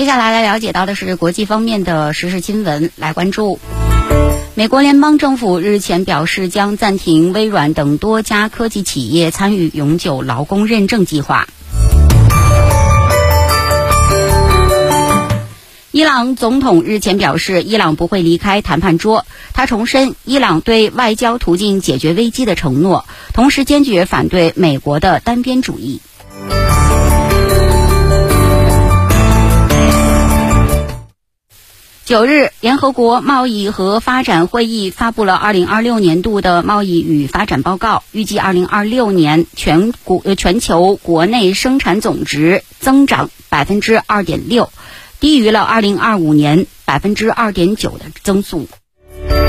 接下来了解到的是国际方面的时事新闻，来关注。美国联邦政府日前表示，将暂停微软等多家科技企业参与永久劳工认证计划。伊朗总统日前表示，伊朗不会离开谈判桌。他重申伊朗对外交途径解决危机的承诺，同时坚决反对美国的单边主义。9日，联合国贸易和发展会议发布了2026年度的贸易与发展报告，预计2026年全球国内生产总值增长 2.6%， 低于了2025年 2.9% 的增速。